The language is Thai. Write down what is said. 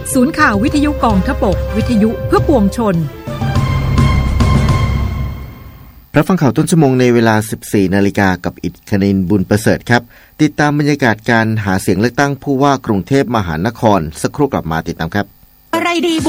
ศูนย์ข่าววิทยุกองทพบกวิทยุเพื่อปวงชนรับฟังข่าวต้นชั่วโมงในเวลา 14 นาฬิกากับอิฐคณินบุญประเสริฐครับติดตามบรรยากาศการหาเสียงเลือกตั้งผู้ว่ากรุงเทพมหานครสักครู่กลับมาติดตามครับอะไรดี